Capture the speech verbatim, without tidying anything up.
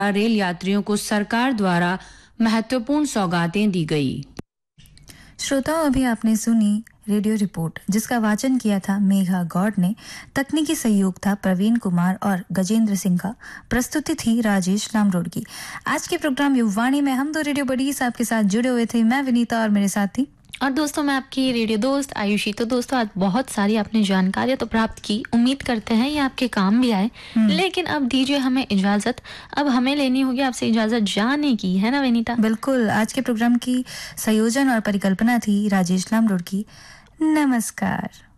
Rail यात्रियों को सरकार द्वारा महत्वपूर्ण सौगातें दी गई। श्रोताओं, अभी आपने सुनी रेडियो रिपोर्ट जिसका वाचन किया था मेघा गौड़ ने। तकनीकी सहयोग था प्रवीण कुमार और गजेंद्र सिंह का। प्रस्तुति थी राजेश लामरोड की। आज के प्रोग्राम युवाणी में हम दो रेडियो बडीज आपके साथ जुड़े हुए थे। मैं विनीता और मेरे साथ थी और दोस्तों मैं आपकी रेडियो दोस्त आयुषी। तो दोस्तों आज बहुत सारी आपने जानकारियां तो प्राप्त की, उम्मीद करते हैं ये आपके काम भी आए। लेकिन अब दीजिए हमें इजाजत, अब हमें लेनी होगी आपसे इजाजत जाने की, है ना विनीता? बिल्कुल। आज के प्रोग्राम की संयोजन और परिकल्पना थी राजेश लामरोड की। नमस्कार।